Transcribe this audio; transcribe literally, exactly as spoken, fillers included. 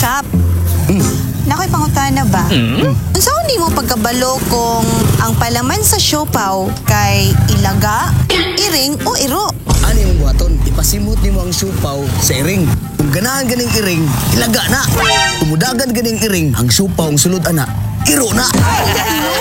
Kap, nakoy pangutana ba? Unsa hindi mo pagkabalo kung ang palaman sa siopaw kay ilaga, iring o iro? Ano yung buhaton? Ipasimot ni mo ang supaw sa iring. Kung ganahan ganing iring, ilaga na. Kumudagan ganing iring, ang supaw ang sulod ana, iro na.